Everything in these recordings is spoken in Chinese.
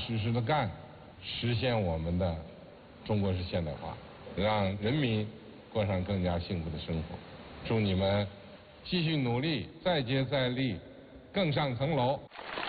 实实的干，实现我们的中国式现代化，让人民过上更加幸福的生活。祝你们继续努力，再接再厉，更上层楼。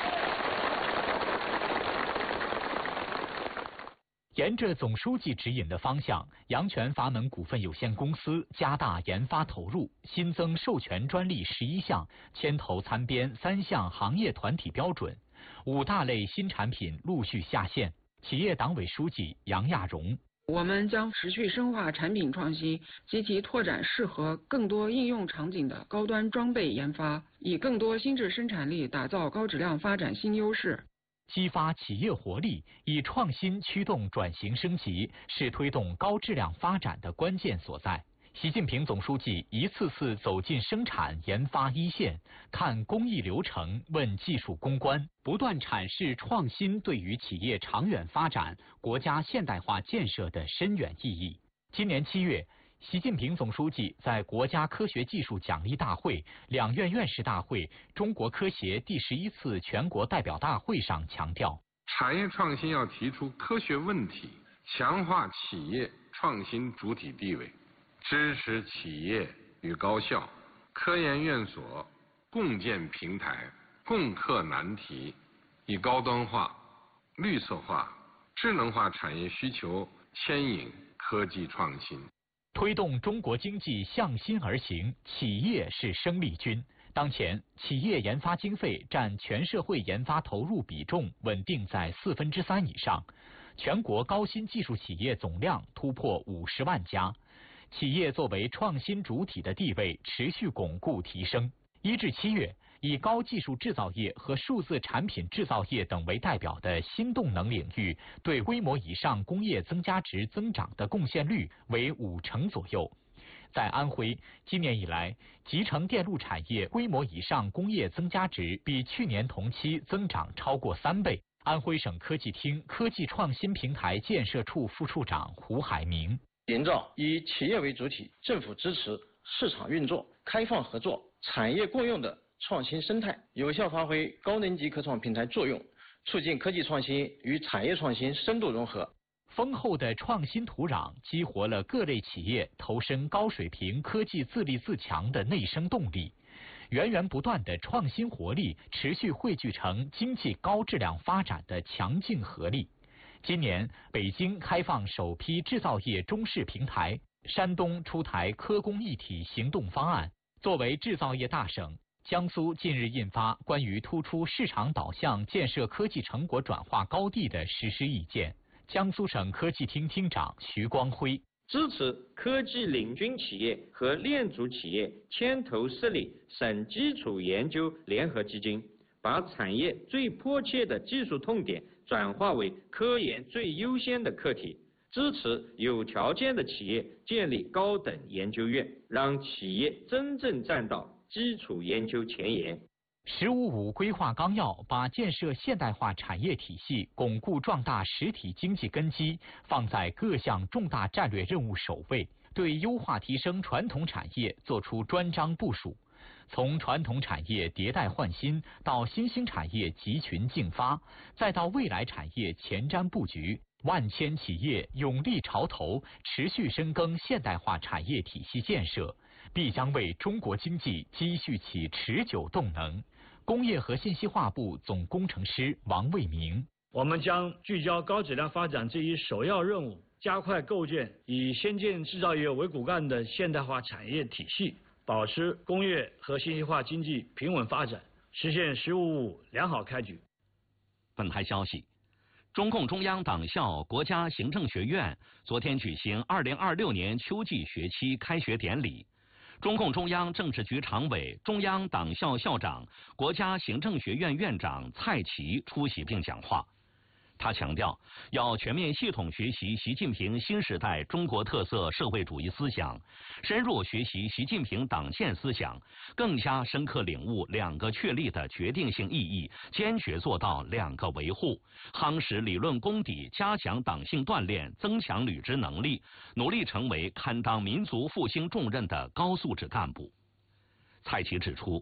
沿着总书记指引的方向，阳泉阀门股份有限公司加大研发投入，新增授权专利11项，牵头参编3项行业团体标准，5大类新产品陆续下线。企业党委书记杨亚荣： 我们将持续深化产品创新，积极拓展适合更多应用场景的高端装备研发，以更多新质生产力打造高质量发展新优势。 激发企业活力，以创新驱动转型升级，是推动高质量发展的关键所在。习近平总书记一次次走进生产研发一线，看工艺流程，问技术攻关，不断阐释创新对于企业长远发展、国家现代化建设的深远意义。今年7月，习近平总书记在国家科学技术奖励大会、两院院士大会、中国科协第11次全国代表大会上强调， 产业创新要提出科学问题，强化企业创新主体地位，支持企业与高校、科研院所共建平台，共克难题，以高端化、绿色化、智能化产业需求牵引科技创新。 推动中国经济向心而行，企业是生力军。当前，企业研发经费占全社会研发投入比重稳定在3/4以上，全国高新技术企业总量突破50万家，企业作为创新主体的地位持续巩固提升。1至7月，以高技术制造业和数字产品制造业等为代表的新动能领域对规模以上工业增加值增长的贡献率为50%左右。在安徽，今年以来，集成电路产业规模以上工业增加值比去年同期增长超过3倍。安徽省科技厅科技创新平台建设处副处长胡海明： 营造以企业为主体、政府支持、市场运作、开放合作、产业共用的创新生态，有效发挥高能级科创平台作用，促进科技创新与产业创新深度融合。 丰厚的创新土壤激活了各类企业投身高水平科技自立自强的内生动力，源源不断的创新活力持续汇聚成经济高质量发展的强劲合力。今年，北京开放首批制造业中试平台，山东出台科工一体行动方案。作为制造业大省，江苏近日印发关于突出市场导向建设科技成果转化高地的实施意见。江苏省科技厅厅长徐光辉： 支持科技领军企业和链组企业牵头设立省基础研究联合基金，把产业最迫切的技术痛点转化为科研最优先的课题，支持有条件的企业建立高等研究院，让企业真正站到基础研究前沿。 “15+5”规划纲要把建设现代化产业体系、巩固壮大实体经济根基放在各项重大战略任务首位，对优化提升传统产业作出专章部署。从传统产业迭代换新到新兴产业集群竞发，再到未来产业前瞻布局，万千企业勇立潮头，持续深耕现代化产业体系建设，必将为中国经济积蓄起持久动能。工业和信息化部总工程师王卫明： 我们将聚焦高质量发展这一首要任务，加快构建以先进制造业为骨干的现代化产业体系，保持工业和信息化经济平稳发展，实现“15+5”良好开局。 本台消息，中共中央党校国家行政学院昨天举行2026年秋季学期开学典礼。中共中央政治局常委、中央党校校长、国家行政学院院长蔡奇出席并讲话。他强调，要全面系统学习习近平新时代中国特色社会主义思想，深入学习习近平党宪思想，更加深刻领悟2个确立的决定性意义，坚决做到2个维护，夯实理论功底，加强党性锻炼，增强履职能力，努力成为堪当民族复兴重任的高素质干部。蔡奇指出，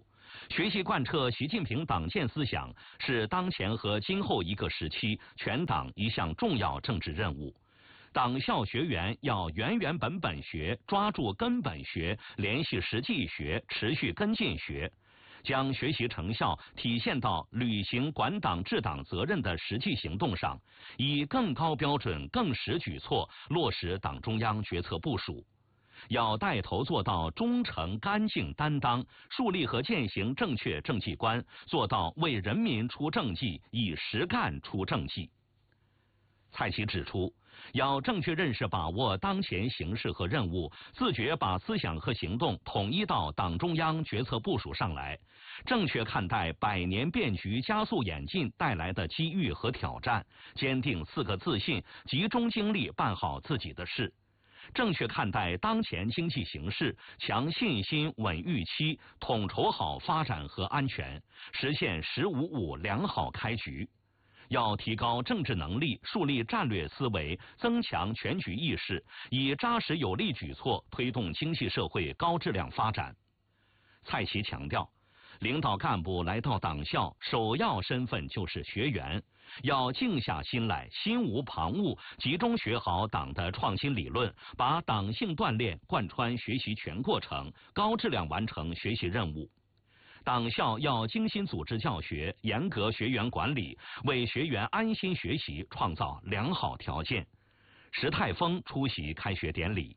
学习贯彻习近平党建思想是当前和今后一个时期全党一项重要政治任务。党校学员要原原本本学，抓住根本学，联系实际学，持续跟进学，将学习成效体现到履行管党治党责任的实际行动上，以更高标准、更实举措落实党中央决策部署。要带头做到忠诚、干净、担当，树立和践行正确政绩观，做到为人民出政绩，以实干出政绩。蔡奇指出，要正确认识把握当前形势和任务，自觉把思想和行动统一到党中央决策部署上来，正确看待百年变局加速演进带来的机遇和挑战，坚定4个自信，集中精力办好自己的事。正确看待当前经济形势，强信心、稳预期，统筹好发展和安全，实现“15+5”良好开局。要提高政治能力，树立战略思维，增强全局意识，以扎实有力举措推动经济社会高质量发展。蔡奇强调，领导干部来到党校，首要身份就是学员，要静下心来，心无旁骛，集中学好党的创新理论，把党性锻炼贯穿学习全过程，高质量完成学习任务。党校要精心组织教学，严格学员管理，为学员安心学习创造良好条件。石泰峰出席开学典礼。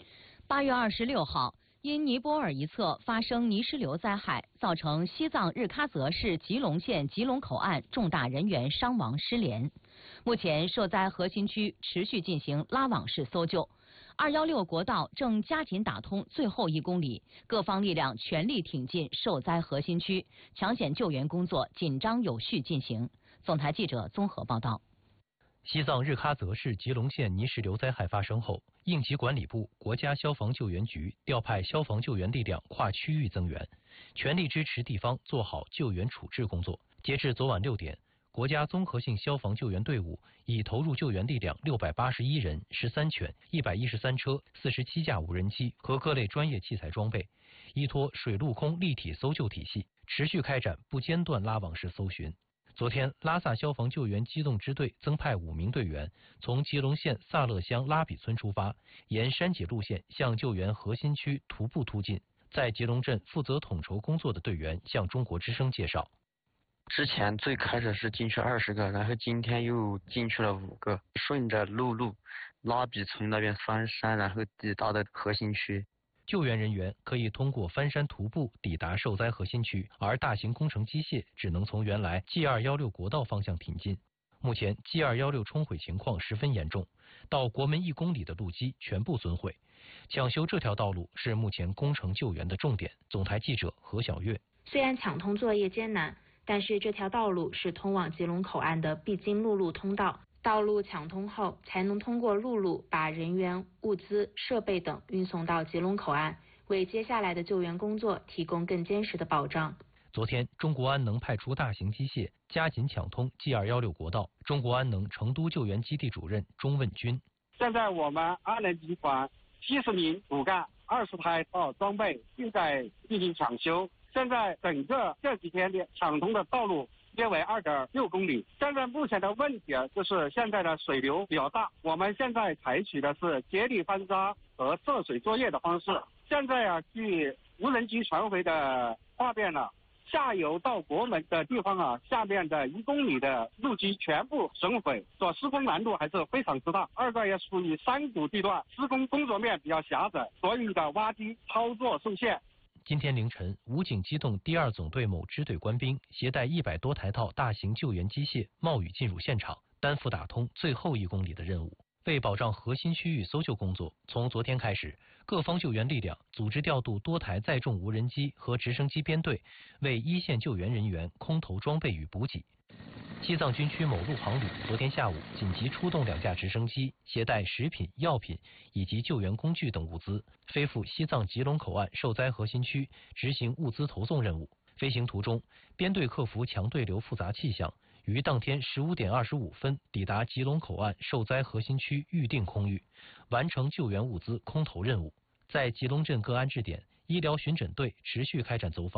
8月26号，因尼泊尔一侧发生泥石流灾害，造成西藏日喀则市吉隆县吉隆口岸重大人员伤亡失联。目前受灾核心区持续进行拉网式搜救。216国道正加紧打通最后1公里，各方力量全力挺进受灾核心区，抢险救援工作紧张有序进行。总台记者综合报道。 西藏日喀则市吉隆县泥石流灾害发生后，应急管理部、国家消防救援局调派消防救援力量跨区域增援，全力支持地方做好救援处置工作。截至昨晚6点，国家综合性消防救援队伍已投入救援力量681人、13犬、113车、47架无人机和各类专业器材装备，依托水陆空立体搜救体系，持续开展不间断拉网式搜寻。昨天，拉萨消防救援机动支队增派5名队员，从吉隆县萨勒乡拉比村出发，沿山脊路线向救援核心区徒步突进。在吉隆镇负责统筹工作的队员向中国之声介绍， 之前最开始是进去20个，然后今天又进去了5个，顺着路拉比村那边翻山，然后抵达的核心区。 救援人员可以通过翻山徒步抵达受灾核心区，而大型工程机械只能从原来 G216国道方向挺进。目前 G216冲毁情况十分严重，到国门1公里的路基全部损毁。抢修这条道路是目前工程救援的重点。总台记者何小月。 虽然抢通作业艰难，但是这条道路是通往吉隆口岸的必经陆路通道。道路抢通后，才能通过陆路把人员、物资、设备等运送到吉隆口岸，为接下来的救援工作提供更坚实的保障。 昨天，中国安能派出大型机械，加紧抢通 G216国道。中国安能成都救援基地主任钟问军： 现在我们安能集团70名骨干、20台装备正在进行抢修。现在整个这几天的抢通的道路约为2.6公里。现在目前的问题就是现在的水流比较大，我们现在采取的是接力翻沙和涉水作业的方式。现在据无人机传回的画面下游到国门的地方下面的1公里的路基全部损毁，所施工难度还是非常之大。2个也属于山谷地段，施工工作面比较狭窄，所以的挖机操作受限。 今天凌晨，武警机动第2总队某支队官兵携带100多台套大型救援机械冒雨进入现场，担负打通最后1公里的任务。为保障核心区域搜救工作，从昨天开始，各方救援力量组织调度多台载重无人机和直升机编队，为一线救援人员空投装备与补给。西藏军区某陆航旅昨天下午紧急出动2架直升机，携带食品、药品以及救援工具等物资，飞赴西藏吉隆口岸受灾核心区执行物资投送任务。飞行途中，编队克服强对流复杂气象，于当天15点25分抵达吉隆口岸受灾核心区预定空域，完成救援物资空投任务。在吉隆镇各安置点，医疗巡诊队持续开展走访，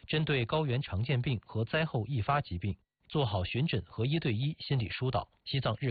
针对高原常见病和灾后易发疾病，做好巡诊和1对1心理疏导。西藏日